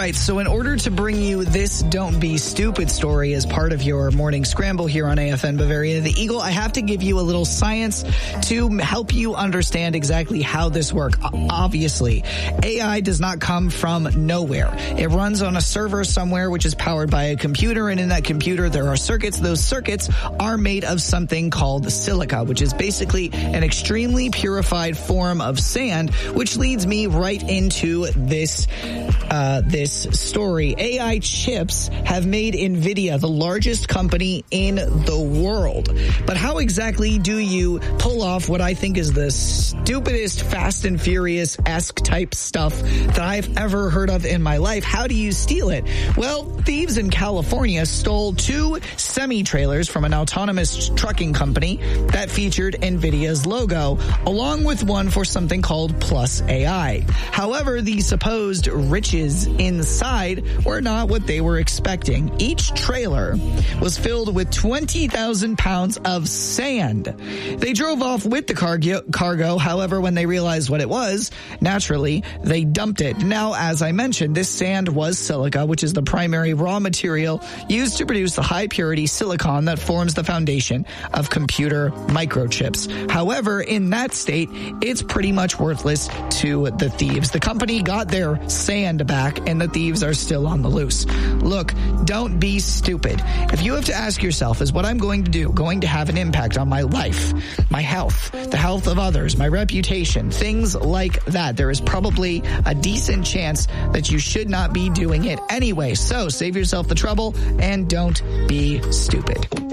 right, so in order to bring you this Don't Be Stupid story as part of your morning scramble here on AFN Bavaria the Eagle, I have to give you a little science to help you understand exactly how this works. Obviously, AI does not come from nowhere. It runs on a server somewhere which is powered by a computer, and in that computer there are circuits. Those circuits are made of something called silica, which is basically an extremely purified form of sand, which leads me right into this story. AI chips have made NVIDIA the largest company in the world. But how exactly do you pull off what I think is the stupidest Fast and Furious-esque type stuff that I've ever heard of in my life? How do you steal it? Well, thieves in California stole 2 semi-trailers from an autonomous trucking company that featured NVIDIA's logo, along with one for something called Plus AI. However, the supposed riches inside were not what they were expecting. Each trailer was filled with 20,000 pounds of sand. They drove off with the cargo. However, when they realized what it was, naturally, they dumped it. Now, as I mentioned, this sand was silica, which is the primary raw material used to produce the high-purity silicon that forms the foundation of computer microchips. However, in that state, it's pretty much worthless to the thieves. The company got their sand back, and the thieves are still on the loose. Look, don't be stupid. If you have to ask yourself, is what I'm going to do going to have an impact on my life, my health, the health of others, my reputation, things like that, there is probably a decent chance that you should not be doing it anyway. So save yourself the trouble and don't be stupid.